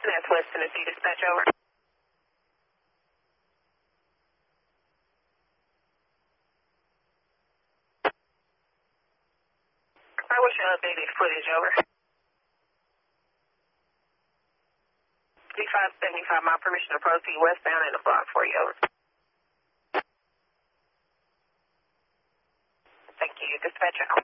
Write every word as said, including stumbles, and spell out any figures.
That's West Tennessee Dispatch, over. I wish you updated footage, over. D five seventy-five, my permission to proceed westbound in the block for you, over. Thank you, dispatch out.